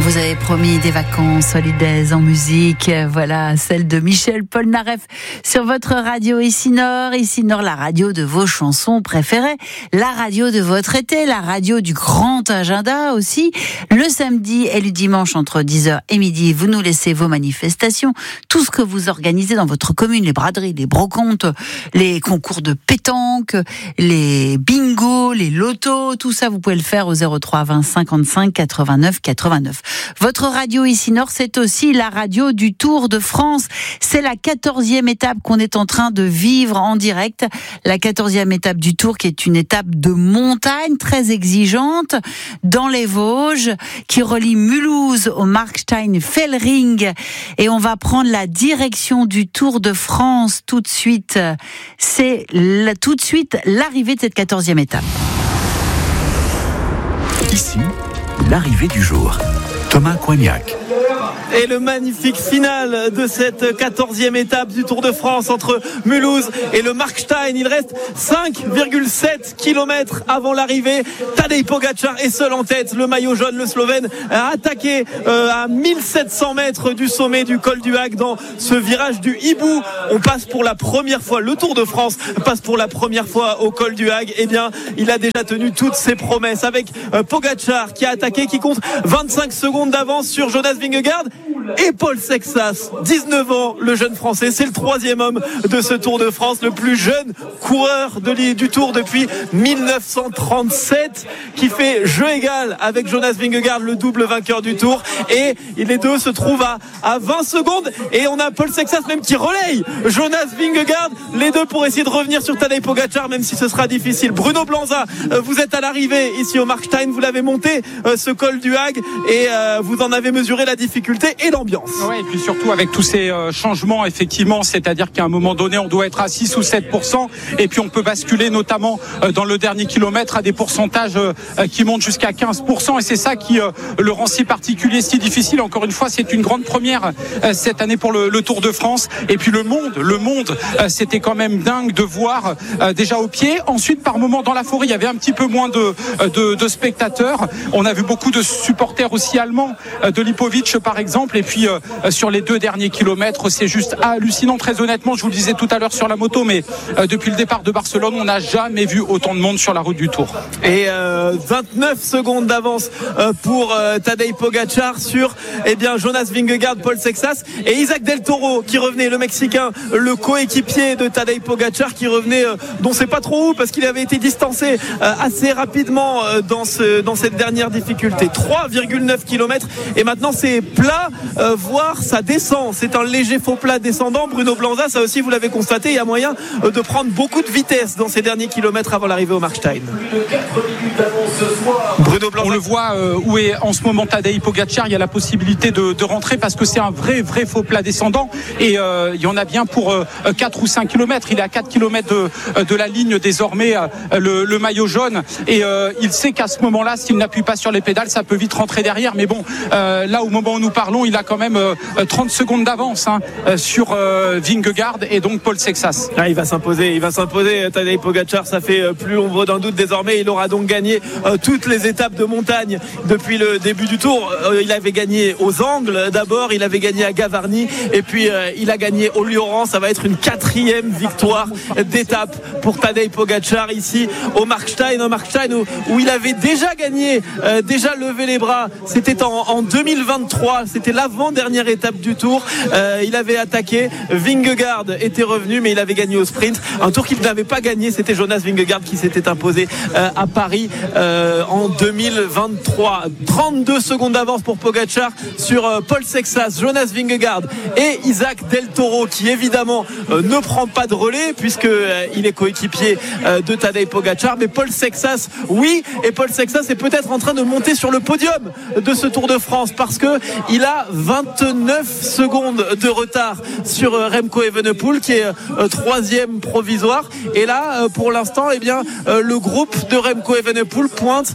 vous avez promis des vacances solidaires en musique. Voilà, celle de Michel Polnareff sur votre radio Ici Nord, la radio de vos chansons préférées, la radio de votre été, la radio du grand agenda aussi. Le samedi et le dimanche entre 10h et midi, vous nous laissez vos manifestations, tout ce que vous organisez dans votre commune, les braderies, les brocantes, les concours de pétanque, les bingos, les lotos, tout ça vous pouvez le faire au 03 20 55 89 89. Votre radio Ici Nord, c'est aussi la radio du Tour de France. C'est la 14e étape qu'on est en train de vivre en direct. La 14e étape du Tour qui est une étape de montagne très exigeante dans les Vosges qui relie Mulhouse au Markstein-Fellring. Et on va prendre la direction du Tour de France tout de suite. C'est tout de suite l'arrivée de cette 14e étape. Ici, l'arrivée du jour. Thomas Coignac. Et le magnifique final de cette 14e étape du Tour de France entre Mulhouse et le Markstein. Il reste 5,7 km avant l'arrivée. Tadej Pogačar est seul en tête. Le maillot jaune, le Slovène, a attaqué à 1700 mètres du sommet du col du Hag dans ce virage du Hibou. On passe pour la première fois, le Tour de France passe pour la première fois au col du Hag. Eh bien, il a déjà tenu toutes ses promesses avec Pogačar qui a attaqué, qui compte 25 secondes d'avance sur Jonas Vingegaard. Et Paul Sexas, 19 ans, le jeune français, c'est le 3e homme de ce Tour de France, le plus jeune coureur du Tour depuis 1937, qui fait jeu égal avec Jonas Vingegaard, le double vainqueur du Tour. Et les deux se trouvent à 20 secondes. Et on a Paul Sexas même qui relaye Jonas Vingegaard, les deux pour essayer de revenir sur Tadej Pogačar, même si ce sera difficile. Bruno Blanza, vous êtes à l'arrivée ici au Markstein, vous l'avez monté ce col du Hag et vous en avez mesuré la difficulté et l'ambiance. Ouais, et puis surtout avec tous ces changements, effectivement, c'est-à-dire qu'à un moment donné, on doit être à 6 ou 7%, et puis on peut basculer notamment dans le dernier kilomètre à des pourcentages qui montent jusqu'à 15%, et c'est ça qui le rend si particulier, si difficile. Encore une fois, c'est une grande première cette année pour le Tour de France. Et puis le monde, c'était quand même dingue de voir déjà au pied. Ensuite, par moment dans la forêt, il y avait un petit peu moins de spectateurs. On a vu beaucoup de supporters aussi allemands, de Lipovic par exemple. Et puis sur les 2 derniers kilomètres, c'est juste hallucinant. Très honnêtement, je vous le disais tout à l'heure sur la moto, mais depuis le départ de Barcelone, on n'a jamais vu autant de monde sur la route du Tour. Et 29 secondes d'avance pour Tadej Pogačar sur Jonas Vingegaard, Paul Sexas et Isaac Del Toro qui revenait, le Mexicain, le coéquipier de Tadej Pogačar qui revenait, dont on sait pas trop où parce qu'il avait été distancé assez rapidement dans cette dernière difficulté. 3,9 km et maintenant c'est plat, voire ça descend. C'est un léger faux plat descendant. Bruno Blanza, ça aussi vous l'avez constaté, il y a moyen de prendre beaucoup de vitesse dans ces derniers kilomètres avant l'arrivée au Markstein. Bruno Blanza. On le voit où est en ce moment Tadej Pogačar, il y a la possibilité de rentrer parce que c'est un vrai faux plat descendant et il y en a bien pour 4 ou 5 km. Il est à 4 km de la ligne désormais, le maillot jaune, et il sait qu'à ce moment-là, s'il n'appuie pas sur les pédales, ça peut vite rentrer derrière. Mais bon, là au moment où nous parlons, il a quand même 30 secondes d'avance sur Vingegaard et donc Paul Sexas. Il va s'imposer Tadej Pogačar, ça fait plus l'ombre d'un doute désormais. Il aura donc gagné toutes les étapes de montagne depuis le début du Tour. Il avait gagné aux Angles d'abord, il avait gagné à Gavarnie et puis il a gagné au Lioran. Ça va être une 4e victoire d'étape pour Tadej Pogačar ici au Markstein, où il avait déjà gagné, déjà levé les bras. C'était en 2023, c'était l'avant-dernière étape du Tour. Il avait attaqué, Vingegaard était revenu, mais il avait gagné au sprint. Un Tour qu'il n'avait pas gagné, c'était Jonas Vingegaard qui s'était imposé à Paris en 2023. 32 secondes d'avance pour Pogačar sur Paul Sexas, Jonas Vingegaard et Isaac Del Toro qui évidemment ne prend pas de relais puisque il est coéquipier de Tadej Pogačar, mais Paul Sexas oui, et Paul Sexas est peut-être en train de monter sur le podium de ce Tour de France parce que il a 29 secondes de retard sur Remco Evenepoel qui est troisième provisoire. Et là, pour l'instant, le groupe de Remco Evenepoel pointe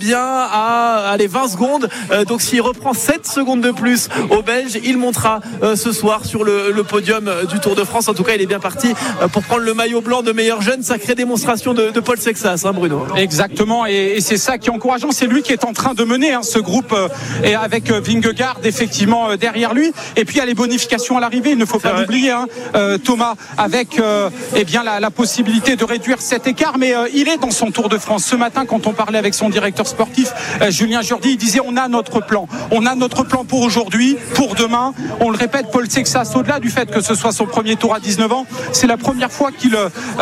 à 20 secondes. Donc s'il reprend 7 secondes de plus aux Belges, il montera ce soir sur le podium du Tour de France. En tout cas, il est bien parti pour prendre le maillot blanc de meilleur jeune. Sacrée démonstration de Paul Sexas, Bruno. Exactement, et c'est ça qui est encourageant. C'est lui qui est en train de mener ce groupe, et avec Vingegaard effectivement derrière lui. Et puis il y a les bonifications à l'arrivée, il ne faut pas l'oublier, Thomas, avec la possibilité de réduire cet écart. Mais il est dans son Tour de France. Ce matin, quand on parlait avec son directeur sportif, Julien Jourdi, il disait on a notre plan pour aujourd'hui, pour demain. On le répète, Paul Sexas, au-delà du fait que ce soit son premier Tour à 19 ans, c'est la première fois qu'il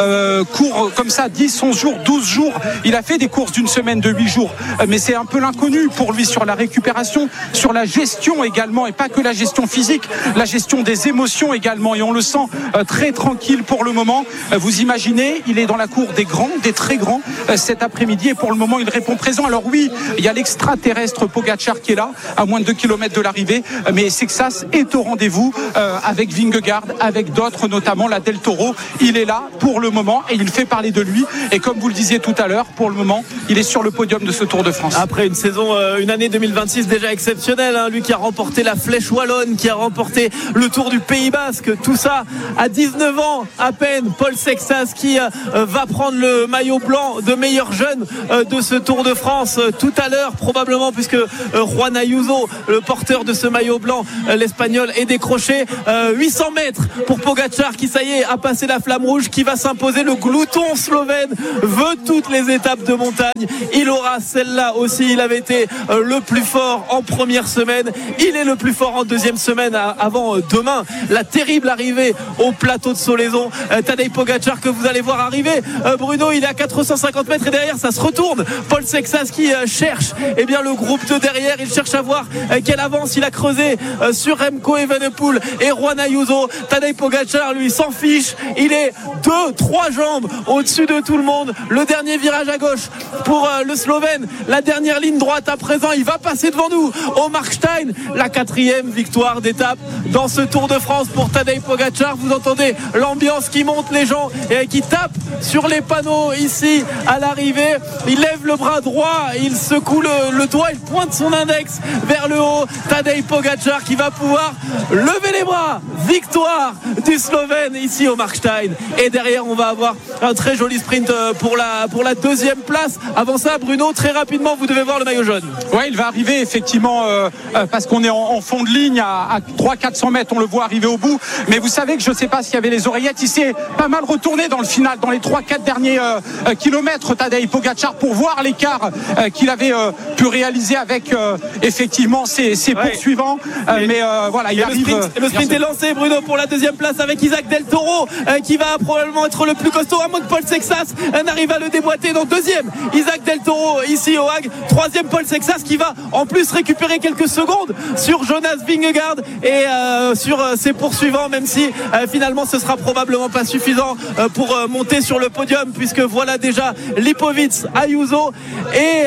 court comme ça 10, 11 jours, 12 jours. Il a fait des courses d'une semaine, de 8 jours, mais c'est un peu l'inconnu pour lui sur la récupération, sur la gestion également, et pas que la gestion physique, la gestion des émotions également, et on le sent très tranquille pour le moment. Vous imaginez, il est dans la cour des grands, des très grands cet après-midi, et pour le moment il répond présent. Alors oui, il y a l'extraterrestre Pogačar qui est là, à moins de 2 km de l'arrivée, mais Sexas est au rendez-vous avec Vingegaard, avec d'autres, notamment la Del Toro. Il est là pour le moment et il fait parler de lui, et comme vous le disiez tout à l'heure, pour le moment il est sur le podium de ce Tour de France. Après une année 2026 déjà exceptionnelle, lui qui a remporté la Flèche Wallonne, qui a remporté le Tour du Pays Basque, tout ça à 19 ans à peine. Paul Sexas qui va prendre le maillot blanc de meilleur jeune de ce Tour de France tout à l'heure probablement, puisque Juan Ayuso, le porteur de ce maillot blanc, l'Espagnol, est décroché. 800 mètres pour Pogačar qui, ça y est, a passé la flamme rouge, qui va s'imposer. Le glouton slovène veut toutes les étapes de montagne, il aura celle-là aussi. Il avait été le plus fort en première semaine, il est le plus fort en deuxième semaine, avant demain la terrible arrivée au plateau de Solaizon. Tadej Pogačar que vous allez voir arriver, Bruno, il est à 450 mètres et derrière ça se retourne. Paul Sexas qui cherche le groupe de derrière, il cherche à voir quelle avance il a creusé sur Remco Evenepoel et Juan Ayuso. Tadej Pogačar lui s'en fiche, il est 2-3 jambes au-dessus de tout le monde. Le dernier virage à gauche pour le Slovène, la dernière ligne droite à présent, il va passer devant nous au Markstein. La 4e victoire d'étape dans ce Tour de France pour Tadej Pogačar. Vous entendez l'ambiance qui monte, les gens qui tapent sur les panneaux ici à l'arrivée. Il lève le bras droit, il secoue le doigt, il pointe son index vers le haut. Tadej Pogačar qui va pouvoir lever les bras. Victoire du Slovène ici au Markstein, et derrière on va avoir un très joli sprint pour la deuxième place. Avant ça, Bruno, très rapidement, vous devez voir le maillot jaune. Ouais, il va arriver effectivement parce qu'on est en fond de ligne à 300-400 mètres, on le voit arriver au bout. Mais vous savez que je ne sais pas s'il y avait les oreillettes, il s'est pas mal retourné dans le final, dans les 3-4 derniers kilomètres, Tadej Pogačar, pour voir l'écart qu'il avait pu réaliser avec effectivement ses poursuivants. Mais voilà, il arrive. Le sprint est lancé, Bruno, pour la deuxième place avec Isaac Del Toro qui va probablement être le plus costaud, à moins que Paul Sexas n'arrive à le déboîter. Donc deuxième Isaac Del Toro ici au Hague, troisième Paul Sexas qui va en plus récupérer quelques secondes sur Jonas Vingegaard et sur ses poursuivants, même si finalement ce sera probablement pas suffisant pour monter sur le podium, puisque voilà déjà Lipovic, Ayuso et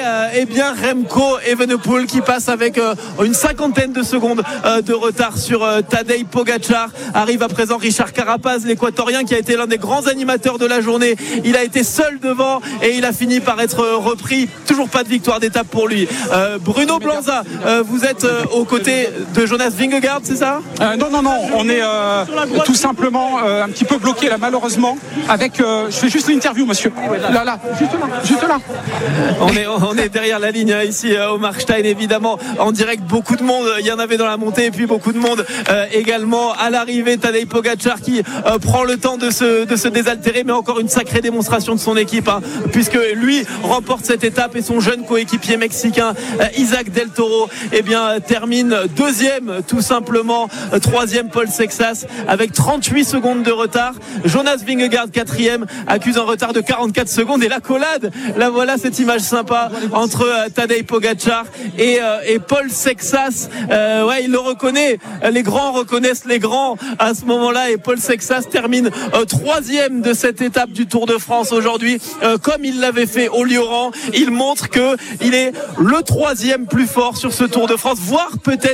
Remco Evenepoel qui passe avec une 50aine de secondes de retard sur Tadej Pogačar. Arrive à présent Richard Carapaz, l'équatorien, qui a été l'un des grands animateurs de la journée. Il a été seul devant et il a fini par être repris. Toujours pas de victoire d'étape pour lui. Bruno Blanza, vous êtes aux côtés de Jonas Vingegaard, c'est ça? Non, on est tout simplement un petit peu bloqué là, malheureusement, avec je fais juste l'interview, monsieur, là, juste là. On est derrière la ligne ici au Markstein, évidemment, en direct. Beaucoup de monde, il y en avait dans la montée, et puis beaucoup de monde également à l'arrivée. Tadej Pogačar qui prend le temps de se désaltérer, mais encore une sacrée démonstration de son équipe, puisque lui remporte cette étape, et son jeune coéquipier mexicain Isaac Del Toro termine deuxième, tout simplement. Troisième Paul Sexas avec 38 secondes de retard. Jonas Vingegaard quatrième accuse un retard de 44 secondes, et l'accolade, là voilà cette image sympa entre Tadej Pogačar et Paul Sexas. Il le reconnaît, les grands reconnaissent les grands à ce moment-là, et Paul Sexas termine troisième de cette étape du Tour de France aujourd'hui, comme il l'avait fait au Lioran. Il montre qu'il est le troisième plus fort sur ce Tour de France, voire peut-être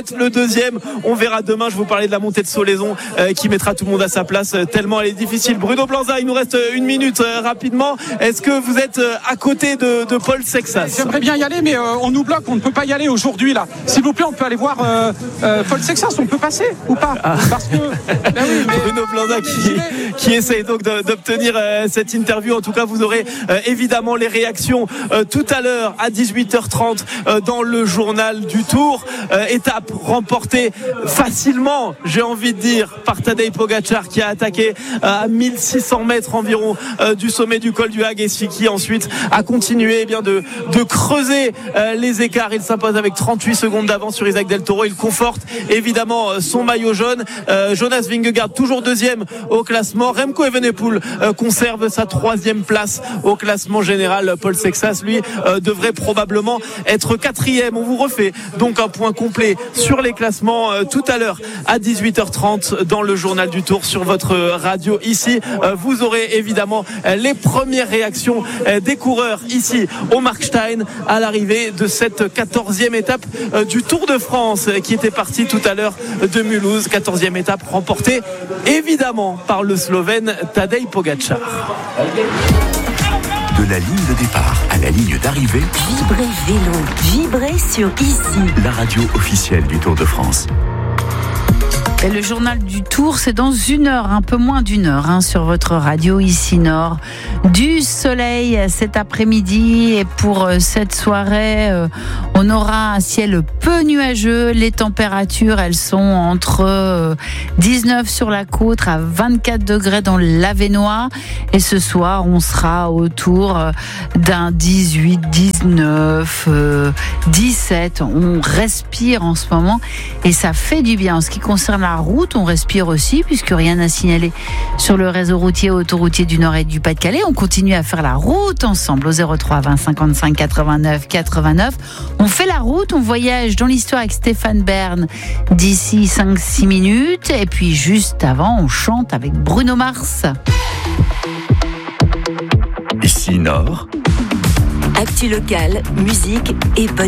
peut-être le deuxième. On verra demain. Je vous parlais de la montée de Solaison qui mettra tout le monde à sa place tellement elle est difficile. Bruno Blanza, il nous reste une minute rapidement. Est-ce que vous êtes à côté de Paul Sexas? J'aimerais bien y aller, mais on nous bloque. On ne peut pas y aller aujourd'hui là. S'il vous plaît, on peut aller voir Paul Sexas. On peut passer ou pas? Parce que Bruno Blanza qui essaye donc d'obtenir cette interview. En tout cas, vous aurez évidemment les réactions tout à l'heure à 18h30 dans le journal du Tour. Étape remportée facilement, j'ai envie de dire, par Tadej Pogačar qui a attaqué à 1600 mètres environ du sommet du col du Hag et qui ensuite a continué de creuser les écarts. Il s'impose avec 38 secondes d'avance sur Isaac Del Toro. Il conforte évidemment son maillot jaune. Jonas Vingegaard toujours deuxième au classement. Remco Evenepoel conserve sa troisième place au classement général. Paul Sexas lui devrait probablement être quatrième. On vous refait donc un point complet sur les classements tout à l'heure à 18h30 dans le journal du Tour sur votre radio ici. Vous aurez évidemment les premières réactions des coureurs ici au Markstein à l'arrivée de cette 14e étape du Tour de France qui était partie tout à l'heure de Mulhouse. 14e étape remportée évidemment par le Slovène Tadej Pogačar. De la ligne de départ à la ligne d'arrivée, Vibrez Vélo, vibrez sur Ici. la radio officielle du Tour de France. Et le journal du Tour, c'est dans une heure, un peu moins d'une heure, sur votre radio ici Nord. Du soleil cet après-midi et pour cette soirée, on aura un ciel peu nuageux. Les températures, elles sont entre 19 sur la côte à 24 degrés dans l'Avesnois. Et ce soir, on sera autour d'un 18, 19, 17. On respire en ce moment et ça fait du bien. En ce qui concerne la route, on respire aussi puisque rien n'a signalé sur le réseau routier autoroutier du Nord et du Pas-de-Calais. On continue à faire la route ensemble au 03 20 55 89 89. On fait la route, on voyage dans l'histoire avec Stéphane Bern d'ici 5-6 minutes et puis juste avant, on chante avec Bruno Mars. Ici Nord. Actu locale, musique et